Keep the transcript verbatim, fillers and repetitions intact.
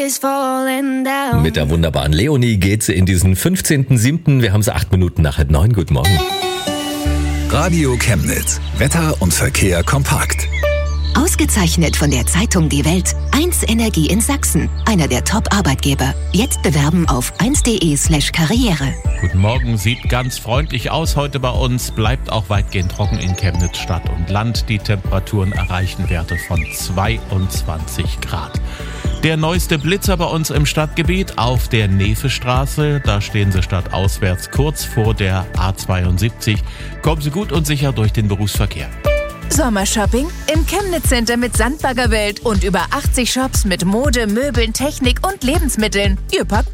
Mit der wunderbaren Leonie geht's in diesen fünfzehnten siebten Wir haben es acht Minuten nach halb neun. Guten Morgen. Radio Chemnitz. Wetter und Verkehr kompakt. Ausgezeichnet von der Zeitung Die Welt. eins Energie in Sachsen. Einer der Top-Arbeitgeber. Jetzt bewerben auf eins punkt de slash karriere. Guten Morgen, sieht ganz freundlich aus heute bei uns. Bleibt auch weitgehend trocken in Chemnitz Stadt und Land. Die Temperaturen erreichen Werte von zweiundzwanzig Grad. Der neueste Blitzer bei uns im Stadtgebiet auf der Nevestraße. Da stehen Sie stadtauswärts kurz vor der A zweiundsiebzig. Kommen Sie gut und sicher durch den Berufsverkehr. Sommershopping im Chemnitz Center mit Sandbaggerwelt und über achtzig Shops mit Mode, Möbeln, Technik und Lebensmitteln. Ihr packt